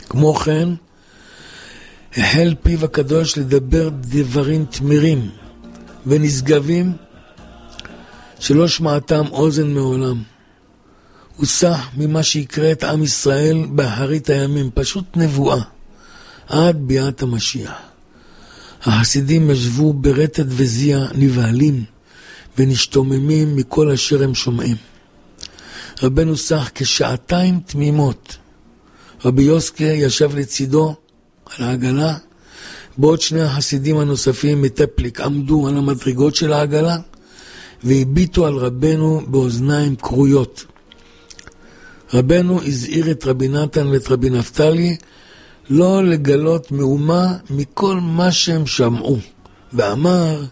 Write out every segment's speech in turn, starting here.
כמו כן, החל פיו הקדוש לדבר דברים תמירים ונשגבים שלא שמעתם אוזן מעולם. הוא סח ממה שיקרה את עם ישראל באחרית הימים, פשוט נבואה, עד ביאת המשיח. החסידים ישבו ברטט וזיע נבהלים ונשתוממים מכל אשר הם שומעים. רבנו סח כשעתיים תמימות. רבי יוסקה ישב לצידו על העגלה, בעוד שני החסידים הנוספים מטפליק עמדו על המדרגות של העגלה והביטו על רבנו באוזניים קרויות. רבנו הזהיר את רבי נתן ואת רבי נפתלי לא לגלות מאומה מכל מה שהם שמעו, ואמר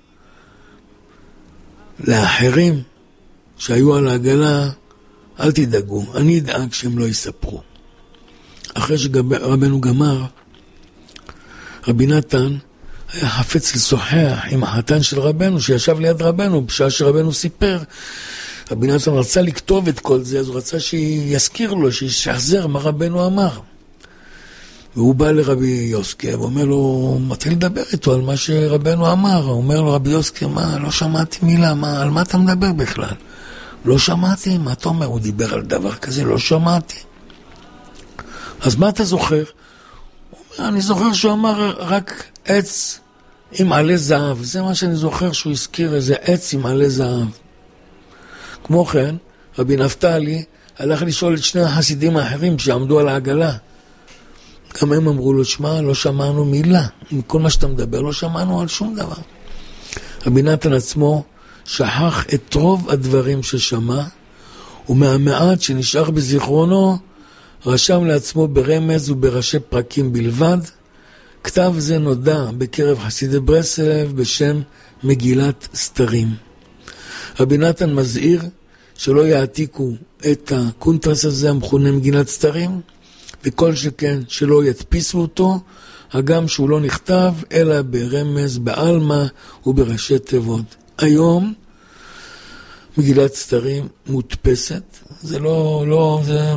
לאחרים שהיו על העגלה, אל תדאגו, אני אדאג שהם לא יספרו. אחרי שרבנו גמר, רבי נתן היה חפץ לשוחח עם החתן של רבנו שישב ליד רבנו, בשעה שרבנו סיפר. רבי נתן רצה לכתוב את כל זה, אז הוא רצה שיזכיר לו, שישחזר מה רבנו אמר. והוא בא לרבי יוסקה ואומר לו, מתחיל לדבר איתו על מה שרבנו אמר. הוא אומר לו, רבי יוסקה, מה? לא שמעתי מילה, על מה אתה מדבר בכלל? לא שמעתי, מה אתה אומר? הוא דיבר על דבר כזה, לא שמעתי. אז מה אתה זוכר? הוא אומר, אני זוכר שהוא אמר רק עץ עם עלי זהב. זה מה שאני זוכר שהוא הזכיר, איזה עץ עם עלי זהב. כמו כן, רבי נפתלי הלך לשאול את שני החסידים האחרים שעמדו על העגלה. גם הם אמרו לו, שמע, לא שמענו מילה. מכל מה שאתה מדבר, לא שמענו על שום דבר. רבי נתן עצמו שכח את רוב הדברים ששמע, ומהמעט שנשאר בזיכרונו, רשם לעצמו ברמז ובראשי פרקים בלבד. כתב זה נודע בקרב חסידי ברסלב בשם מגילת סתרים. רבי נתן מזהיר שלא יעתיקו את הקונטרס הזה המכונה מגילת סתרים, וכל שכן שלא ידפיסו אותו, הגם שהוא לא נכתב אלא ברמז, בעלמא ובראשי תיבות. היום מגילת סתרים מודפסת, זה זה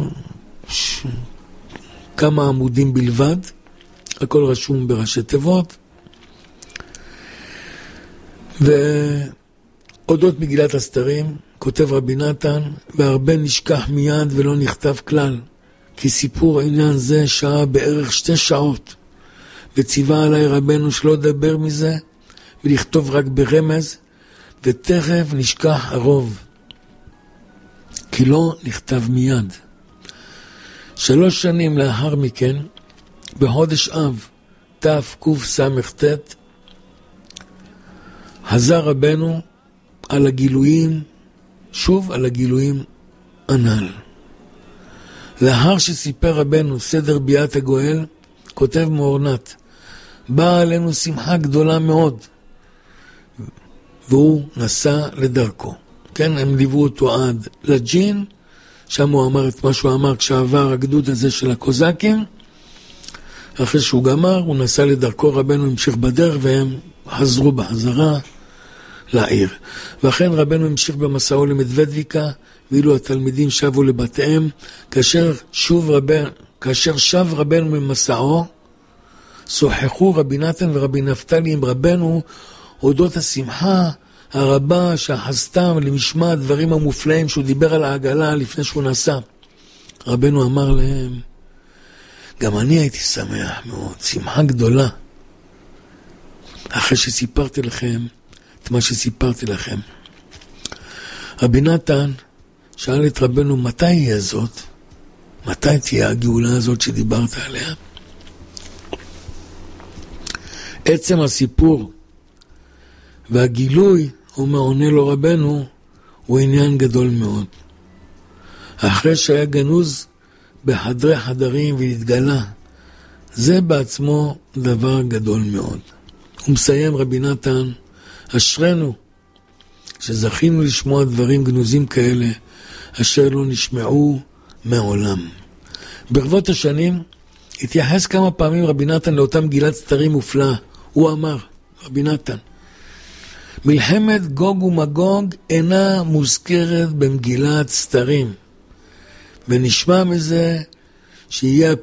כמה עמודים בלבד, הכל רשום בראשי תיבות. ואודות מגילת הסתרים כותב רבי נתן, והרבה נשכח מיד ולא נכתב כלל, כי סיפור העניין זה שעה בערך 2 שעות, וציווה עליי רבנו שלא לדבר מזה ולכתוב רק ברמז, ותכף נשכח הרוב, כי לא נכתב מיד. 3 שנים לאחר מכן, בחודש אב תקס"ט, חזר רבנו על הגילויים, שוב על הגילויים הנ"ל. לאחר שסיפר רבנו סדר ביאת הגואל, כותב מאורנת, באה עלינו שמחה גדולה מאוד, והוא נסע לדרכו. כן, הם ליוו אותו עד לג'ין, שם הוא אמר את מה שהוא אמר כשעבר הגדוד הזה של הקוזקים. אחרי שהוא גמר, הוא נסע לדרכו, רבנו המשיך בדרך והם חזרו בחזרה לעיר. ואכן רבנו המשיך במסעו למדוודביקה, ואילו התלמידים שבו לבתיהם, כאשר שב רבנו ממסעו, שוחחו רבי נתן ורבי נפתלי עם רבנו אודות השמחה הרבה שאחזתם למשמע הדברים המופלאים שהוא דיבר על העגלה לפני שהוא נסע. רבנו אמר להם, גם אני הייתי שמח מאוד, שמחה גדולה, אחרי שסיפרתי לכם את מה שסיפרתי לכם. רבי נתן שאל את רבנו, מתי יהיה זאת? מתי תהיה הגאולה הזאת שדיברת עליה? עצם הסיפור והגילוי, הוא מעונה לו רבנו, הוא עניין גדול מאוד. אחרי שהיה גנוז בחדרי חדרים והתגלה, זה בעצמו דבר גדול מאוד. הוא מסיים רבי נתן, אשרנו שזכינו לשמוע דברים גנוזים כאלה, אשר לא נשמעו מעולם. ברבות השנים התייחס כמה פעמים רבי נתן לאותה מגילת סתרים מופלאה. הוא אמר, רבי נתן, מלחמת גוג ומגוג אינה מוזכרת במגילת סתרים, ונשמע מזה שיהיה